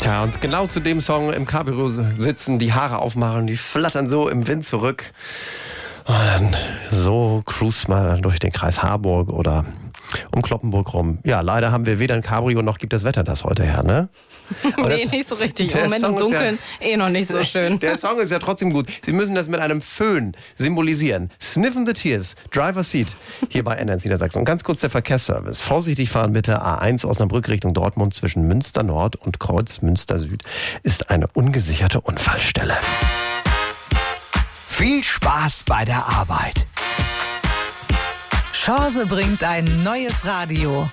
Tja, und genau zu dem Song im Cabrio sitzen, die Haare aufmachen, die flattern so im Wind zurück. Und dann so cruist mal durch den Kreis Harburg oder um Cloppenburg rum. Ja, leider haben wir weder ein Cabrio noch gibt das Wetter das heute her, ne? Nee, nicht so richtig. Im Moment im Dunkeln noch nicht so schön. Der Song ist ja trotzdem gut. Sie müssen das mit einem Föhn symbolisieren. Sniffen the Tears, Driver Seat, hier bei NDR Niedersachsen. Und ganz kurz der Verkehrsservice. Vorsichtig fahren bitte, A1 Osnabrück Richtung Dortmund zwischen Münster Nord und Kreuz Münster Süd ist eine ungesicherte Unfallstelle. Viel Spaß bei der Arbeit. Chance bringt ein neues Radio.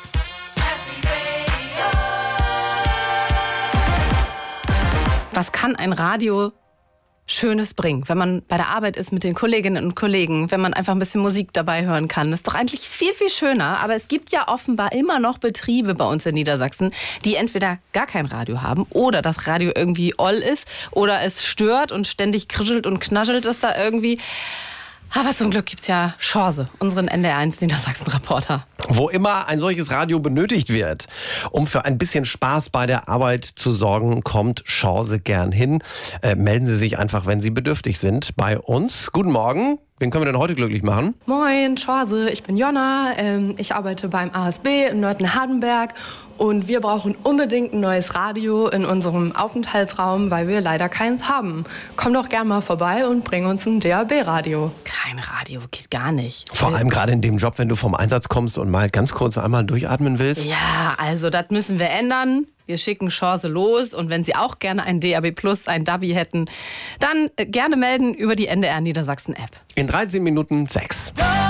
Was kann ein Radio Schönes bringen, wenn man bei der Arbeit ist mit den Kolleginnen und Kollegen, wenn man einfach ein bisschen Musik dabei hören kann? Das ist doch eigentlich viel, viel schöner. Aber es gibt ja offenbar immer noch Betriebe bei uns in Niedersachsen, die entweder gar kein Radio haben oder das Radio irgendwie oll ist oder es stört und ständig krischelt und knaschelt es da irgendwie. Aber zum Glück gibt's ja Chance, unseren NDR1 Niedersachsen-Reporter. Wo immer ein solches Radio benötigt wird, um für ein bisschen Spaß bei der Arbeit zu sorgen, kommt Chance gern hin. Melden Sie sich einfach, wenn Sie bedürftig sind, bei uns. Guten Morgen. Wen können wir denn heute glücklich machen? Moin, Chance, ich bin Jonna. Ich arbeite beim ASB in Nörten-Hardenberg und wir brauchen unbedingt ein neues Radio in unserem Aufenthaltsraum, weil wir leider keins haben. Komm doch gern mal vorbei und bring uns ein DAB-Radio. Kein Radio geht gar nicht. Vor allem gerade in dem Job, wenn du vom Einsatz kommst und mal ganz kurz einmal durchatmen willst. Ja, also das müssen wir ändern. Wir schicken Chance los und wenn Sie auch gerne ein DAB+, ein Dabi hätten, dann gerne melden über die NDR Niedersachsen App. In 13 Minuten 6.